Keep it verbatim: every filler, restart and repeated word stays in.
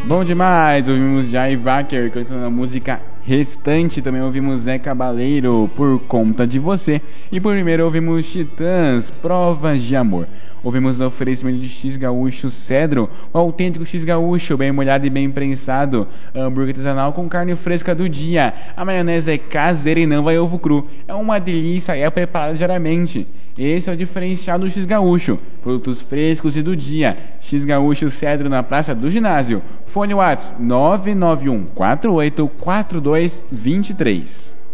Bom demais, ouvimos Jai Wacker cantando a música Restante, também ouvimos Zé Cabaleiro, Por Conta de Você, e por primeiro ouvimos Titãs, Provas de Amor. Ouvimos o oferecimento de X Gaúcho Cedro, o autêntico X Gaúcho, bem molhado e bem prensado, hambúrguer artesanal com carne fresca do dia, a maionese é caseira e não vai ovo cru, é uma delícia e é preparado diariamente. Esse é o diferencial do X Gaúcho, produtos frescos e do dia. X Gaúcho Cedro na Praça do Ginásio. Fone WhatsApp nove nove um quatro oito quatro dois dois três.